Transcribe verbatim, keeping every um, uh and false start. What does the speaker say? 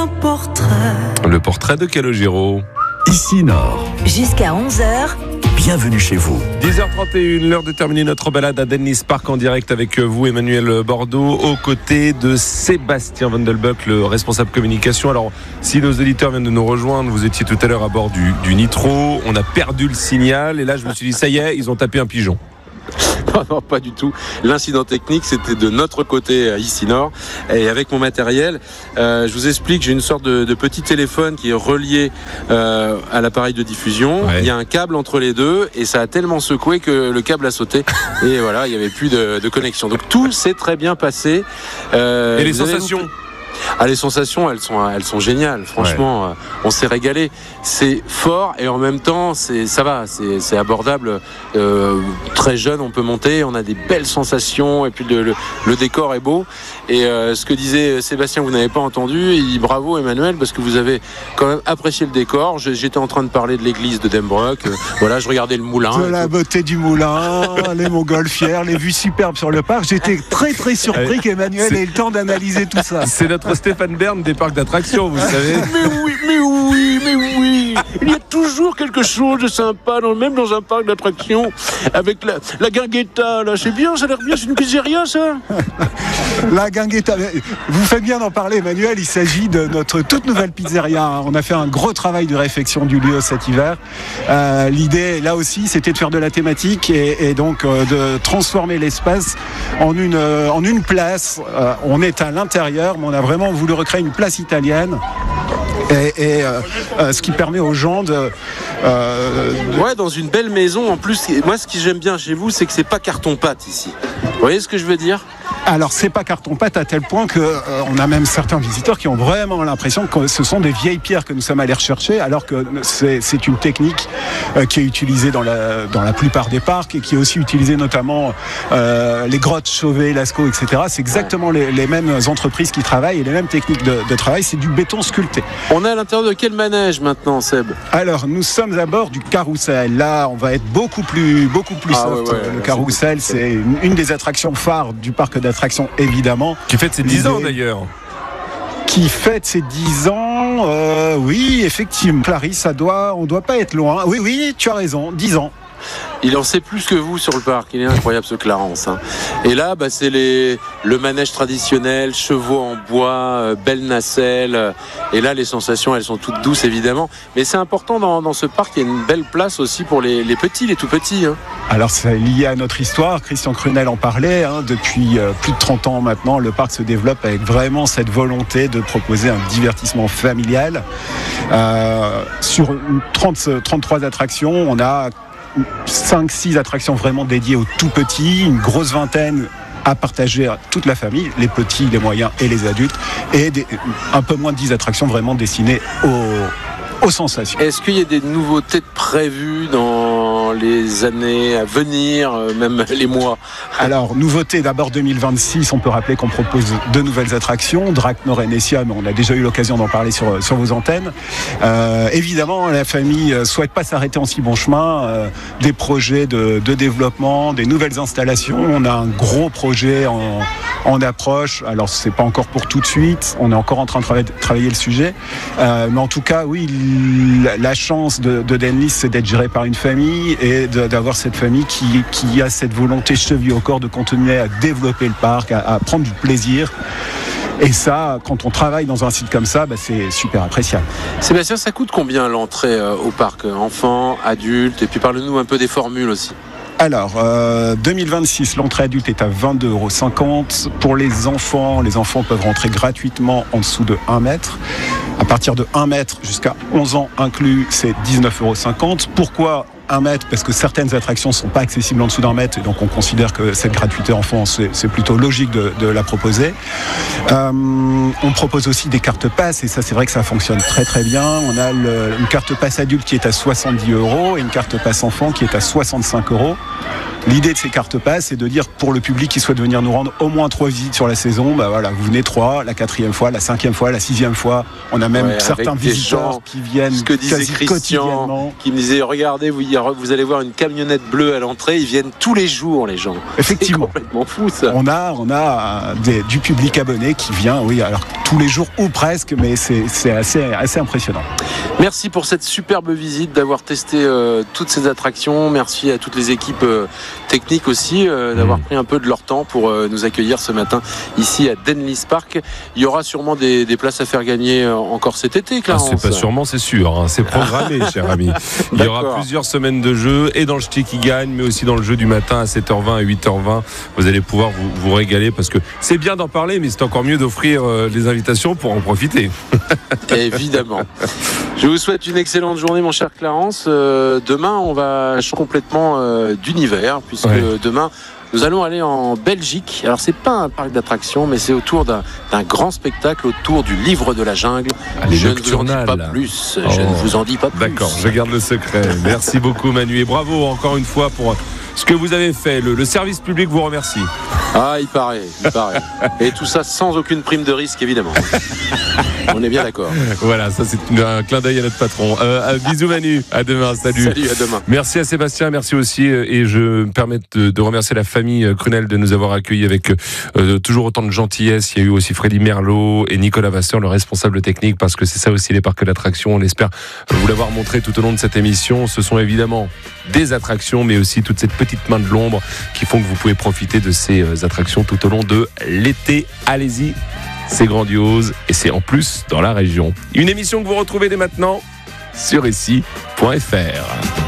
un portrait. Le portrait de Calogero. Ici Nord. Jusqu'à onze heures. Bienvenue chez vous. dix heures trente et une, l'heure de terminer notre balade à Dennis Park en direct avec vous, Emmanuel Bordeaux, aux côtés de Sébastien Vandelbuck, le responsable communication. Alors, si nos auditeurs viennent de nous rejoindre, vous étiez tout à l'heure à bord du, du Nitro, on a perdu le signal et là je me suis dit, ça y est, ils ont tapé un pigeon. Non, non, pas du tout. L'incident technique, c'était de notre côté, ici Nord. Et avec mon matériel, euh, je vous explique, j'ai une sorte de, de petit téléphone qui est relié euh, à l'appareil de diffusion. Ouais. Il y a un câble entre les deux et ça a tellement secoué que le câble a sauté. Et voilà, il n'y avait plus de, de connexion. Donc tout s'est très bien passé. Euh, et les sensations avez... Ah, les sensations, elles sont, elles sont géniales. Franchement, ouais. On s'est régalé. C'est fort et en même temps, c'est, ça va, c'est, c'est abordable. Euh, très jeune, on peut monter. On a des belles sensations et puis le, le, le décor est beau. Et euh, ce que disait Sébastien, vous n'avez pas entendu. Il dit bravo Emmanuel parce que vous avez quand même apprécié le décor. J'étais en train de parler de l'église de Dembrock. Euh, voilà, je regardais le moulin. De la beauté du moulin, les montgolfières, les vues superbes sur le parc. J'étais très très surpris qu'Emmanuel ait le temps d'analyser tout ça. C'est notre Stéphane Bern des parcs d'attractions, vous savez. Mais oui, mais oui, mais oui. Il y a toujours quelque chose de sympa, dans, même dans un parc d'attractions, avec la, la guinguetta, là. C'est bien, ça a l'air bien, c'est une pizzeria, ça. La guinguetta, vous faites bien d'en parler, Emmanuel. Il s'agit de notre toute nouvelle pizzeria. On a fait un gros travail de réfection du lieu cet hiver. Euh, l'idée, là aussi, c'était de faire de la thématique et, et donc euh, de transformer l'espace en une, euh, en une place. Euh, on est à l'intérieur, mais on a vraiment voulu recréer une place italienne. Et, et euh, euh, ce qui permet aux gens de... Euh, ouais, dans une belle maison. En plus, moi, ce que j'aime bien chez vous, c'est que c'est pas carton-pâte ici. Vous voyez ce que je veux dire ? Alors, c'est pas carton-pâte à tel point qu'on euh, a même certains visiteurs qui ont vraiment l'impression que ce sont des vieilles pierres que nous sommes allés rechercher, alors que c'est, c'est une technique euh, qui est utilisée dans la, dans la plupart des parcs et qui est aussi utilisée notamment euh, les grottes Chauvet, Lascaux, et cetera. C'est exactement les, les mêmes entreprises qui travaillent et les mêmes techniques de, de travail. C'est du béton sculpté. On est à l'intérieur de quel manège maintenant, Seb ? Alors, nous sommes à bord du carrousel. Là, on va être beaucoup plus, beaucoup plus ah, soft. Ouais, ouais, le ouais, carrousel, c'est, c'est une, une des attractions phares du parc d'attractions. Attraction, évidemment. Qui fête ses dix ans d'ailleurs. Qui fête ses dix ans, euh, oui, effectivement. Clarisse, ça doit, on doit pas être loin. Oui, oui, tu as raison, dix ans. Il en sait plus que vous sur le parc. Il est incroyable ce Clarence. Hein. Et là, bah, c'est les, le manège traditionnel, chevaux en bois, euh, belle nacelle. Euh, et là, les sensations, elles sont toutes douces évidemment. Mais c'est important dans, dans ce parc, il y a une belle place aussi pour les, les petits, les tout petits. Hein. Alors, c'est lié à notre histoire. Christian Crunel en parlait. Hein, depuis euh, plus de trente ans maintenant, le parc se développe avec vraiment cette volonté de proposer un divertissement familial. Euh, sur trente, trente-trois attractions, on a cinq six attractions vraiment dédiées aux tout petits, une grosse vingtaine à partager à toute la famille, les petits, les moyens et les adultes, et des, un peu moins de dix attractions vraiment destinées aux, aux sensations. Est-ce qu'il y a des nouveautés prévues dans les années à venir, même les mois ? Alors, nouveauté d'abord deux mille vingt-six, on peut rappeler qu'on propose deux nouvelles attractions, Drac Nord et Nessia, mais on a déjà eu l'occasion d'en parler sur, sur vos antennes. Euh, évidemment, la famille ne souhaite pas s'arrêter en si bon chemin, euh, des projets de, de développement, des nouvelles installations. On a un gros projet en, en approche, alors c'est pas encore pour tout de suite, on est encore en train de travailler, travailler le sujet, euh, mais en tout cas, oui, la, la chance de, de Denlis, c'est d'être géré par une famille et de, d'avoir cette famille qui, qui a cette volonté chevillée au corps de continuer à développer le parc, à, à prendre du plaisir. Et ça, quand on travaille dans un site comme ça, bah, c'est super appréciable. Sébastien, ça coûte combien l'entrée euh, au parc ? Enfants, adultes, et puis parle-nous un peu des formules aussi. Alors, euh, deux mille vingt-six, l'entrée adulte est à vingt-deux euros cinquante. Pour les enfants, les enfants peuvent rentrer gratuitement en dessous de un mètre. À partir de un mètre jusqu'à onze ans inclus, c'est dix-neuf euros cinquante. Pourquoi un mètre? Parce que certaines attractions ne sont pas accessibles en dessous d'un mètre, et donc on considère que cette gratuité enfant, c'est, c'est plutôt logique de, de la proposer. Euh, on propose aussi des cartes passes, et ça c'est vrai que ça fonctionne très très bien. On a le, une carte passe adulte qui est à soixante-dix euros et une carte passe enfant qui est à soixante-cinq euros. L'idée de ces cartes passes, c'est de dire pour le public qui souhaite venir nous rendre au moins trois visites sur la saison, bah voilà, vous venez trois, la quatrième fois, la cinquième fois, la sixième fois. On a même ouais, certains visiteurs qui viennent ce que disait quasi Christian, quotidiennement. Qui me disait regardez, vous y Alors, vous allez voir une camionnette bleue à l'entrée. Ils viennent tous les jours, les gens. Effectivement. C'est complètement fou, ça. On a, on a des, du public abonné qui vient, oui, alors tous les jours ou presque, mais c'est, c'est assez, assez impressionnant. Merci pour cette superbe visite, d'avoir testé euh, toutes ces attractions. Merci à toutes les équipes euh, techniques aussi, euh, d'avoir mmh. pris un peu de leur temps pour euh, nous accueillir ce matin ici à Denlis Park. Il y aura sûrement des, des places à faire gagner euh, encore cet été, Clarence. Ah, c'est pas sûrement, c'est sûr. Hein, c'est programmé, cher ami. Il y aura plusieurs semaines de jeu, et dans le ch'ti qui gagne, mais aussi dans le jeu du matin à sept heures vingt, à huit heures vingt. Vous allez pouvoir vous, vous régaler, parce que c'est bien d'en parler, mais c'est encore mieux d'offrir euh, les invitations pour en profiter. Évidemment. Je vous souhaite une excellente journée, mon cher Clarence. Euh, demain, on va changer complètement euh, d'univers, puisque ouais. demain, nous allons aller en Belgique. Alors, c'est pas un parc d'attractions, mais c'est autour d'un, d'un grand spectacle autour du livre de la jungle. Allez, je ne vous en dis pas plus. Oh. Je ne vous en dis pas plus. D'accord, je garde le secret. Merci beaucoup, Manu, et bravo encore une fois pour ce que vous avez fait. Le, le service public vous remercie. Ah, il paraît, il paraît. Et tout ça sans aucune prime de risque, évidemment. On est bien d'accord. Voilà, ça c'est un clin d'œil à notre patron. Euh, bisous Manu, à demain, salut. Salut, à demain. Merci à Sébastien, merci aussi, et je me permets de, de remercier la famille Crunel de nous avoir accueillis avec euh, toujours autant de gentillesse. Il y a eu aussi Freddy Merlot et Nicolas Vasseur, le responsable technique, parce que c'est ça aussi les parcs d'attractions. On espère vous l'avoir montré tout au long de cette émission. Ce sont évidemment des attractions, mais aussi toute cette petite main de l'ombre qui font que vous pouvez profiter de ces attractions tout au long de l'été. Allez-y, c'est grandiose et c'est en plus dans la région. Une émission que vous retrouvez dès maintenant sur ici point f r.